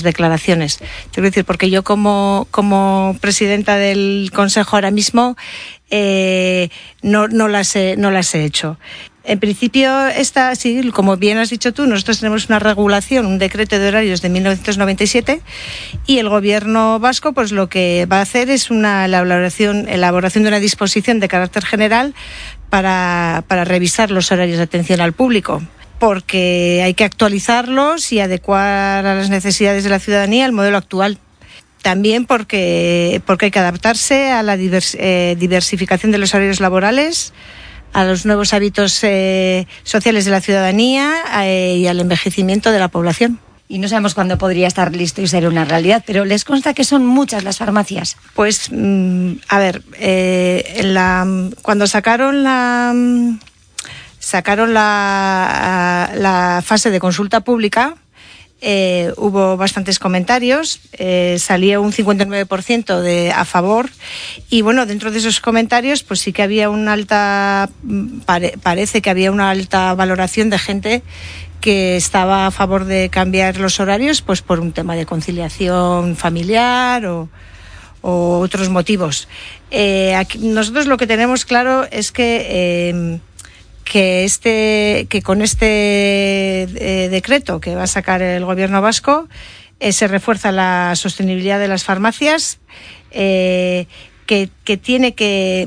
declaraciones. Quiero decir, porque yo como presidenta del Consejo ahora mismo no las he hecho. En principio, sí, como bien has dicho tú, nosotros tenemos una regulación, un decreto de horarios de 1997, y el Gobierno vasco pues lo que va a hacer es una elaboración de una disposición de carácter general para revisar los horarios de atención al público, porque hay que actualizarlos y adecuar a las necesidades de la ciudadanía el modelo actual. También porque hay que adaptarse a la diversificación de los horarios laborales, a los nuevos hábitos sociales de la ciudadanía y al envejecimiento de la población. Y no sabemos cuándo podría estar listo y ser una realidad, pero ¿les consta que son muchas las farmacias? Pues, a ver, cuando sacaron la fase de consulta pública, hubo bastantes comentarios, salía un 59% a favor, y bueno, dentro de esos comentarios pues sí que había parece que había una alta valoración de gente que estaba a favor de cambiar los horarios pues por un tema de conciliación familiar o otros motivos. Nosotros lo que tenemos claro es que con este decreto que va a sacar el Gobierno vasco se refuerza la sostenibilidad de las farmacias, que tiene que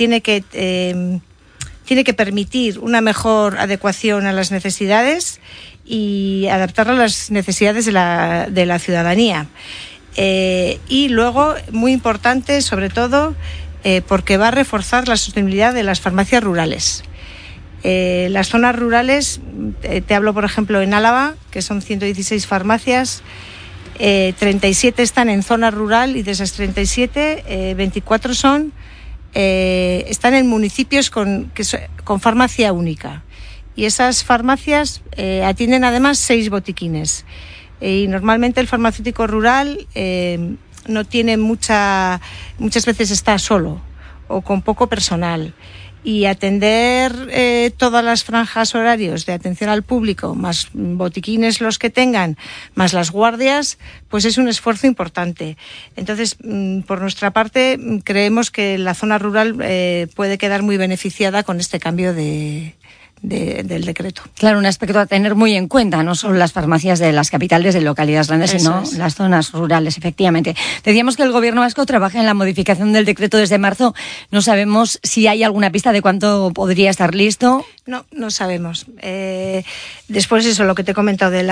permitir una mejor adecuación a las necesidades y adaptarla a las necesidades de la ciudadanía. Y luego, muy importante, sobre todo, porque va a reforzar la sostenibilidad de las farmacias rurales. Las zonas rurales, te hablo por ejemplo en Álava, que son 116 farmacias, 37 están en zona rural, y de esas 37, 24 están en municipios con farmacia única. Y esas farmacias atienden además 6 botiquines. Y normalmente el farmacéutico rural no tiene muchas veces está solo o con poco personal. Y atender todas las franjas horarios de atención al público, más botiquines los que tengan, más las guardias, pues es un esfuerzo importante. Entonces, por nuestra parte, creemos que la zona rural puede quedar muy beneficiada con este cambio del decreto. Claro, un aspecto a tener muy en cuenta, no solo las farmacias de las capitales de localidades grandes, sino las zonas rurales, efectivamente. Decíamos que el Gobierno vasco trabaja en la modificación del decreto desde marzo. No sabemos si hay alguna pista de cuándo podría estar listo. No sabemos. Después eso, lo que te he comentado de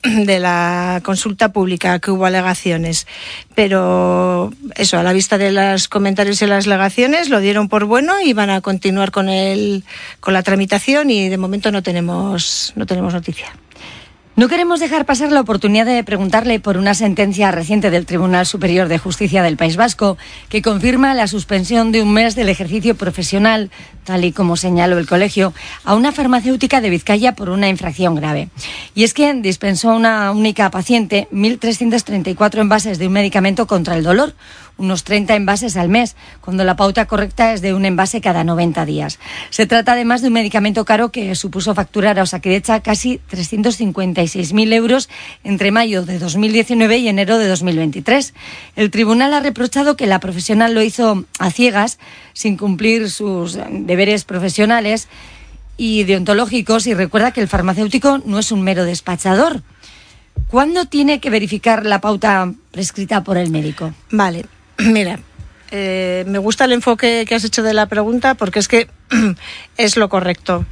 la consulta pública, que hubo alegaciones, pero eso, a la vista de los comentarios y las alegaciones, lo dieron por bueno y van a continuar con la tramitación, y de momento no tenemos noticia. No queremos dejar pasar la oportunidad de preguntarle por una sentencia reciente del Tribunal Superior de Justicia del País Vasco que confirma la suspensión de un mes del ejercicio profesional, tal y como señaló el colegio, a una farmacéutica de Vizcaya por una infracción grave. Y es que dispensó a una única paciente 1.334 envases de un medicamento contra el dolor, unos 30 envases al mes, cuando la pauta correcta es de un envase cada 90 días. Se trata además de un medicamento caro que supuso facturar a Osakidetza casi 356.000 euros entre mayo de 2019 y enero de 2023. El tribunal ha reprochado que la profesional lo hizo a ciegas, sin cumplir sus deberes profesionales y deontológicos, y recuerda que el farmacéutico no es un mero despachador. ¿Cuándo tiene que verificar la pauta prescrita por el médico? Vale. Mira, me gusta el enfoque que has hecho de la pregunta, porque es que es lo correcto.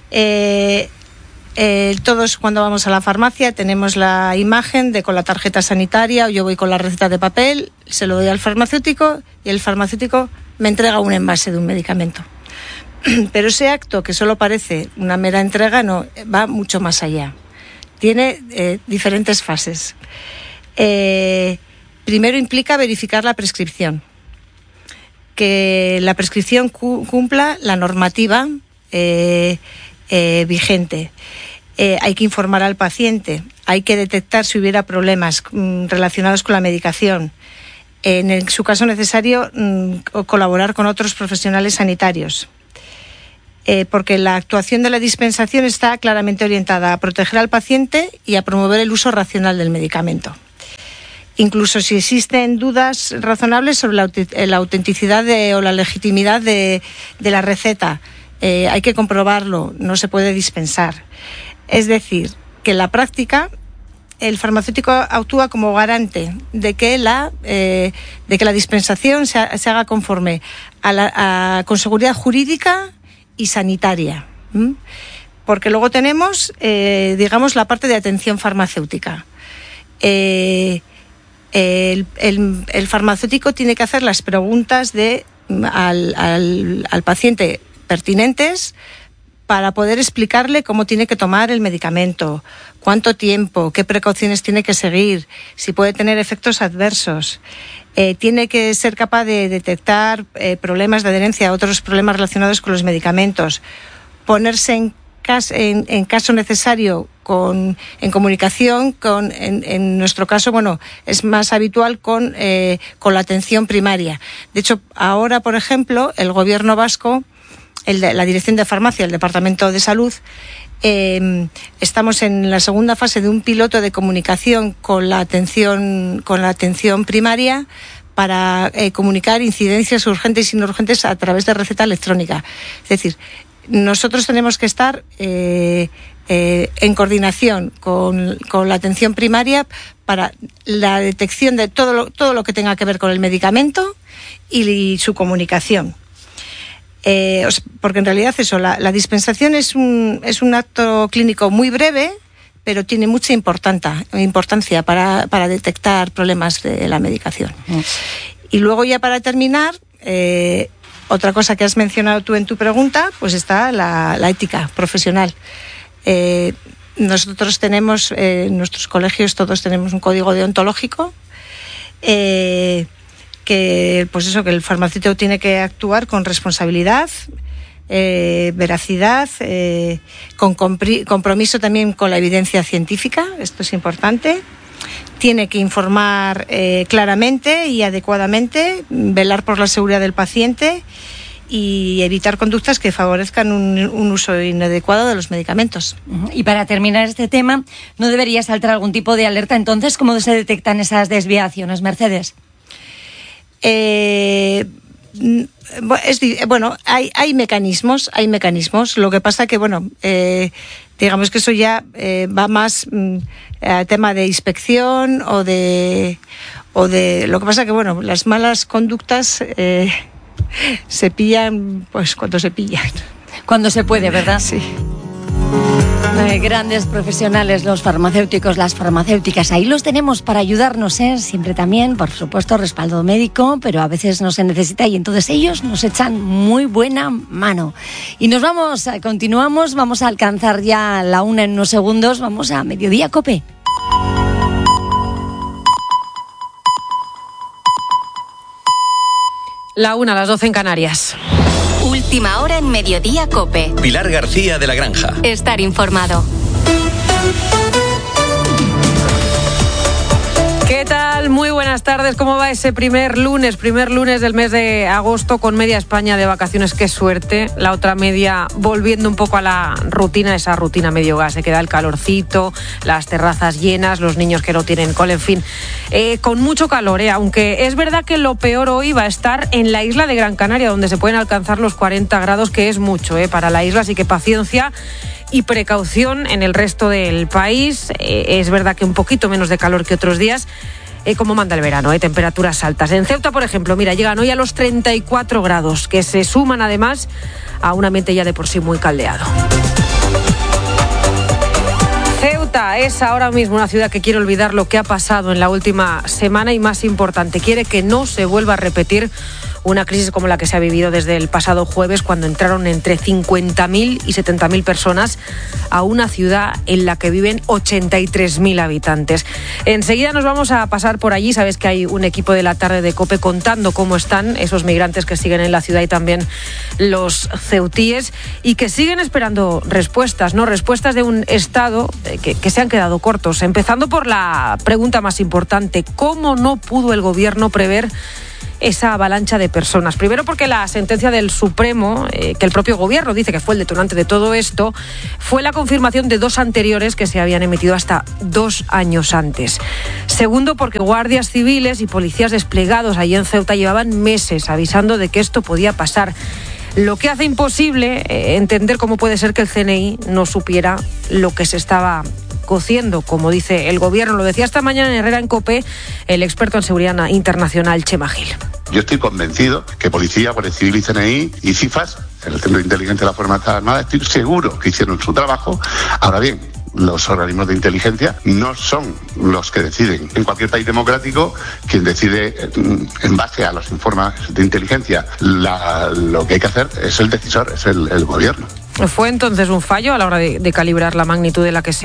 Todos cuando vamos a la farmacia tenemos la imagen de con la tarjeta sanitaria, o yo voy con la receta de papel, se lo doy al farmacéutico y el farmacéutico me entrega un envase de un medicamento. Pero ese acto, que solo parece una mera entrega, no, va mucho más allá. Tiene diferentes fases. Primero implica verificar la prescripción, que la prescripción cumpla la normativa vigente. Hay que informar al paciente, hay que detectar si hubiera problemas relacionados con la medicación. En su caso necesario, colaborar con otros profesionales sanitarios. Porque la actuación de la dispensación está claramente orientada a proteger al paciente y a promover el uso racional del medicamento. incluso si existen dudas razonables sobre la autenticidad o la legitimidad de la receta. Hay que comprobarlo, no se puede dispensar. Es decir, que en la práctica el farmacéutico actúa como garante de que la dispensación se haga conforme con seguridad jurídica y sanitaria. Porque luego tenemos, digamos, la parte de atención farmacéutica. El farmacéutico tiene que hacer las preguntas al paciente pertinentes para poder explicarle cómo tiene que tomar el medicamento, cuánto tiempo, qué precauciones tiene que seguir, si puede tener efectos adversos. Tiene que ser capaz de detectar problemas de adherencia, otros problemas relacionados con los medicamentos, ponerse en caso necesario en comunicación en nuestro caso, bueno, es más habitual con la atención primaria. De hecho, ahora, por ejemplo, el Gobierno vasco, la Dirección de Farmacia, el Departamento de Salud, estamos en la segunda fase de un piloto de comunicación con la atención primaria para comunicar incidencias urgentes y no urgentes a través de receta electrónica. Es decir, nosotros tenemos que estar en coordinación con la atención primaria para la detección de todo lo que tenga que ver con el medicamento y su comunicación. Porque en realidad la dispensación es un acto clínico muy breve, pero tiene mucha importancia para detectar problemas de la medicación. Y luego, ya para terminar, otra cosa que has mencionado tú en tu pregunta, pues está la ética profesional. Nosotros tenemos, en nuestros colegios todos tenemos un código deontológico, que el farmacéutico tiene que actuar con responsabilidad, veracidad, con compromiso también con la evidencia científica, esto es importante. Tiene que informar claramente y adecuadamente, velar por la seguridad del paciente y evitar conductas que favorezcan un uso inadecuado de los medicamentos. Y para terminar este tema, ¿no debería saltar algún tipo de alerta entonces? ¿Cómo se detectan esas desviaciones, Mercedes? Hay mecanismos. Lo que pasa que, digamos que eso ya va más a tema de inspección o de lo que pasa que, las malas conductas se pillan, pues cuando se pillan. Cuando se puede, ¿verdad? Sí. Grandes profesionales, los farmacéuticos, las farmacéuticas, ahí los tenemos para ayudarnos, siempre también, por supuesto, respaldo médico, pero a veces no se necesita y entonces ellos nos echan muy buena mano. Y continuamos, vamos a alcanzar ya la 1 en unos segundos, vamos a Mediodía COPE. La 1, las 12 en Canarias. Última hora en Mediodía COPE. Pilar García de la Granja. Estar informado. ¿Qué tal? Muy buenas tardes. ¿Cómo va ese primer lunes del mes de agosto con media España de vacaciones? ¡Qué suerte! La otra media volviendo un poco a la rutina, esa rutina medio gas. Se queda el calorcito, las terrazas llenas, los niños que no tienen cole, en fin. Con mucho calor, aunque es verdad que lo peor hoy va a estar en la isla de Gran Canaria, donde se pueden alcanzar los 40 grados, que es mucho para la isla, así que paciencia y precaución en el resto del país. Es verdad que un poquito menos de calor que otros días, como manda el verano, temperaturas altas. En Ceuta, por ejemplo, llegan hoy a los 34 grados, que se suman además a un ambiente ya de por sí muy caldeado. Ceuta es ahora mismo una ciudad que quiere olvidar lo que ha pasado en la última semana y, más importante, quiere que no se vuelva a repetir una crisis como la que se ha vivido desde el pasado jueves, cuando entraron entre 50.000 y 70.000 personas a una ciudad en la que viven 83.000 habitantes. Enseguida nos vamos a pasar por allí. Sabes que hay un equipo de la tarde de COPE contando cómo están esos migrantes que siguen en la ciudad y también los ceutíes y que siguen esperando respuestas, respuestas de un Estado que se han quedado cortos. Empezando por la pregunta más importante: ¿cómo no pudo el Gobierno prever esa avalancha de personas. Primero porque la sentencia del Supremo, que el propio gobierno dice que fue el detonante de todo esto, fue la confirmación de 2 anteriores que se habían emitido hasta 2 años antes. Segundo porque guardias civiles y policías desplegados allí en Ceuta llevaban meses avisando de que esto podía pasar. Lo que hace imposible entender cómo puede ser que el CNI no supiera lo que se estaba cociendo, como dice el gobierno. Lo decía esta mañana en Herrera en COPE el experto en seguridad internacional, Chema Gil. Yo estoy convencido que Policía, Guardia Civil y CNI y CIFAS, el Centro de Inteligencia de las Fuerzas Armadas, estoy seguro que hicieron su trabajo. Ahora bien, los organismos de inteligencia no son los que deciden. En cualquier país democrático, quien decide en base a los informes de inteligencia lo que hay que hacer es el decisor, es el gobierno. Fue entonces un fallo a la hora de calibrar la magnitud de la que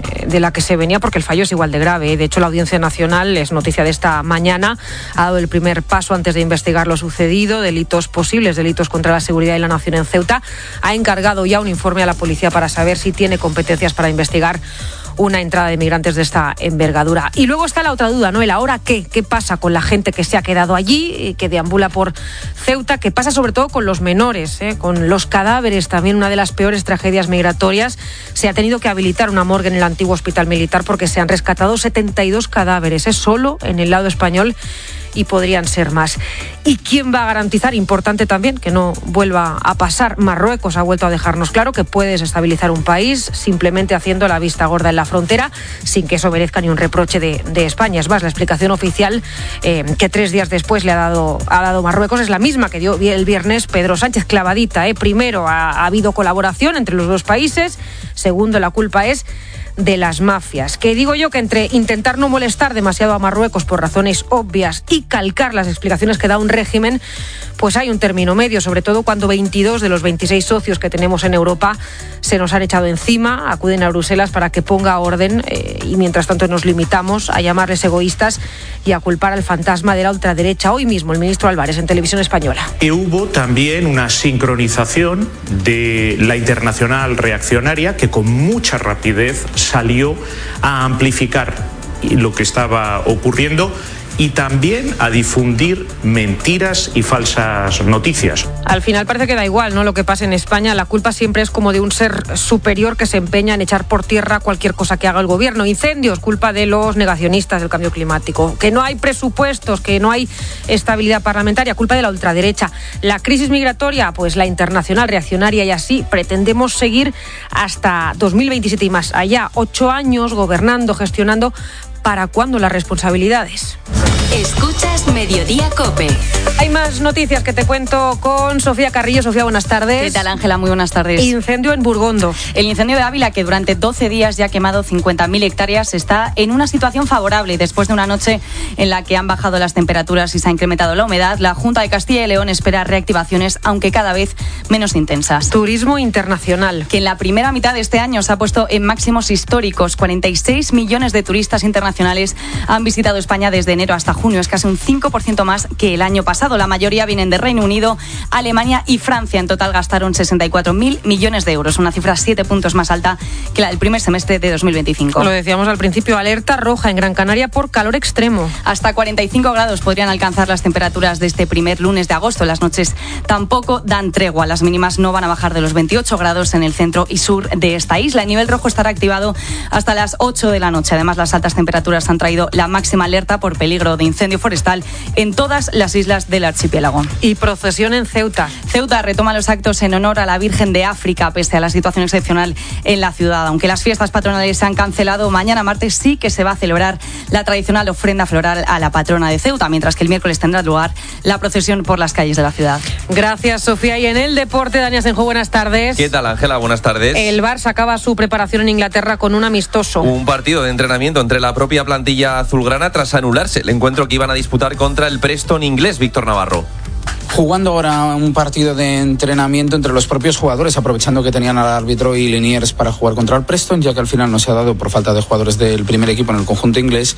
se venía, porque el fallo es igual de grave. De hecho, la Audiencia Nacional, es noticia de esta mañana, ha dado el primer paso antes de investigar lo sucedido, posibles delitos contra la seguridad y la nación en Ceuta. Ha encargado ya un informe a la policía para saber si tiene competencias para investigar una entrada de migrantes de esta envergadura. Y luego está la otra duda, ¿no? El ahora qué. ¿Qué pasa con la gente que se ha quedado allí, que deambula por Ceuta? ¿Qué pasa sobre todo con los menores, con los cadáveres? También una de las peores tragedias migratorias. Se ha tenido que habilitar una morgue en el antiguo hospital militar porque se han rescatado 72 cadáveres, solo en el lado español, y podrían ser más. ¿Y quién va a garantizar? Importante también que no vuelva a pasar. Marruecos ha vuelto a dejarnos claro que puede desestabilizar un país simplemente haciendo la vista gorda en la frontera, sin que eso merezca ni un reproche de España. Es más, la explicación oficial que 3 días después ha dado Marruecos es la misma que dio el viernes Pedro Sánchez, clavadita. Primero, ha habido colaboración entre los 2 países. Segundo, la culpa es de las mafias. Que digo yo que entre intentar no molestar demasiado a Marruecos por razones obvias y calcar las explicaciones que da un régimen, pues hay un término medio, sobre todo cuando 22 de los 26 socios que tenemos en Europa se nos han echado encima, acuden a Bruselas para que ponga orden y mientras tanto nos limitamos a llamarles egoístas y a culpar al fantasma de la ultraderecha. Hoy mismo el ministro Álvarez en Televisión Española. Hubo también una sincronización de la internacional reaccionaria que con mucha rapidez salió a amplificar lo que estaba ocurriendo y también a difundir mentiras y falsas noticias. Al final parece que da igual, ¿no?, lo que pase en España. La culpa siempre es como de un ser superior que se empeña en echar por tierra cualquier cosa que haga el gobierno. Incendios, culpa de los negacionistas del cambio climático. Que no hay presupuestos, que no hay estabilidad parlamentaria, culpa de la ultraderecha. La crisis migratoria, pues la internacional reaccionaria, y así pretendemos seguir hasta 2027 y más allá. 8 años gobernando, gestionando. ¿Para cuándo las responsabilidades? Escuchas Mediodía COPE. Hay más noticias que te cuento con Sofía Carrillo. Sofía, buenas tardes. ¿Qué tal, Ángela? Muy buenas tardes. Incendio en Burgondo. El incendio de Ávila, que durante 12 días ya ha quemado 50.000 hectáreas, está en una situación favorable. Después de una noche en la que han bajado las temperaturas y se ha incrementado la humedad, la Junta de Castilla y León espera reactivaciones, aunque cada vez menos intensas. Turismo internacional. Que en la primera mitad de este año se ha puesto en máximos históricos. 46 millones de turistas internacionales han visitado España desde enero hasta junio. Es casi un 5% más que el año pasado. La mayoría vienen de Reino Unido, Alemania y Francia. En total gastaron 64.000 millones de euros, una cifra 7 puntos más alta que la del primer semestre de 2025. Lo decíamos al principio, alerta roja en Gran Canaria por calor extremo. Hasta 45 grados podrían alcanzar las temperaturas de este primer lunes de agosto. Las noches tampoco dan tregua. Las mínimas no van a bajar de los 28 grados en el centro y sur de esta isla. El nivel rojo estará activado hasta las 8 de la noche. Además, las altas temperaturas han traído la máxima alerta por peligro de incendio forestal en todas las islas del archipiélago. Y procesión en Ceuta. Ceuta retoma los actos en honor a la Virgen de África, pese a la situación excepcional en la ciudad. Aunque las fiestas patronales se han cancelado, mañana martes sí que se va a celebrar la tradicional ofrenda floral a la patrona de Ceuta, mientras que el miércoles tendrá lugar la procesión por las calles de la ciudad. Gracias, Sofía. Y en el deporte, Dani Asenjo, buenas tardes. ¿Qué tal, Ángela? Buenas tardes. El Barça acaba su preparación en Inglaterra con un amistoso. Un partido de entrenamiento entre la propia plantilla azulgrana tras anularse el encuentro que iban a disputar contra el Preston inglés. Víctor Navarro. Jugando ahora un partido de entrenamiento entre los propios jugadores, aprovechando que tenían al árbitro y Liniers para jugar contra el Preston, ya que al final no se ha dado por falta de jugadores del primer equipo en el conjunto inglés.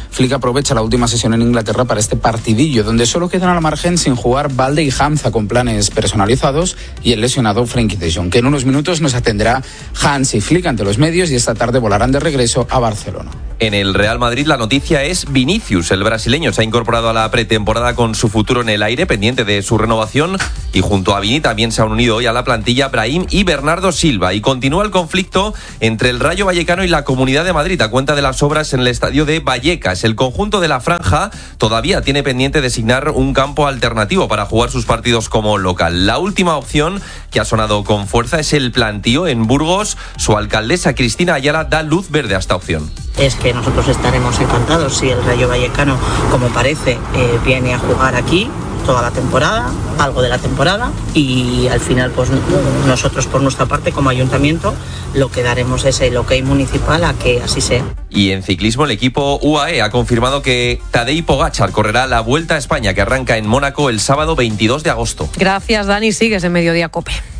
Flick aprovecha la última sesión en Inglaterra para este partidillo, donde solo quedan al margen sin jugar Balde y Hamza con planes personalizados y el lesionado Frenkie de Jong, que en unos minutos nos atenderá Hansi Flick ante los medios y esta tarde volarán de regreso a Barcelona. En el Real Madrid la noticia es Vinicius. El brasileño se ha incorporado a la pretemporada con su futuro en el aire, pendiente de su renovación, y junto a Vini también se han unido hoy a la plantilla Brahim y Bernardo Silva. Y continúa el conflicto entre el Rayo Vallecano y la Comunidad de Madrid a cuenta de las obras en el estadio de Vallecas. El conjunto de la Franja todavía tiene pendiente designar un campo alternativo para jugar sus partidos como local. La última opción que ha sonado con fuerza es el plantío en Burgos. Su alcaldesa Cristina Ayala da luz verde a esta opción. Es que nosotros estaremos encantados si el Rayo Vallecano, como parece, viene a jugar aquí toda la temporada, algo de la temporada, y al final pues nosotros por nuestra parte como ayuntamiento lo que daremos es el ok municipal a que así sea. Y en ciclismo el equipo UAE ha confirmado que Tadej Pogačar correrá la Vuelta a España que arranca en Mónaco el sábado 22 de agosto. Gracias, Dani. Sigues en Mediodía COPE.